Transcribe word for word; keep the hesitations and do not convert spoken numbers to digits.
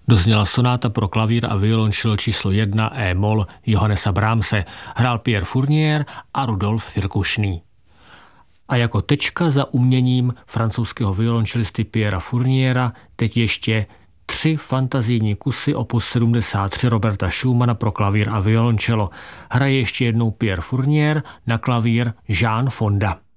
Dozněla sonáta pro klavír a violončelo číslo jedna E-moll Johannesa Brahmse, hrál Pierre Fournier a Rudolf Virkušný. A jako tečka za uměním francouzského violončelisty Pierra Fourniera teď ještě tři fantazijní kusy opus sedmdesát tři Roberta Schumana pro klavír a violončelo. Hraje ještě jednou Pierre Fournier, na klavír Jean Fonda.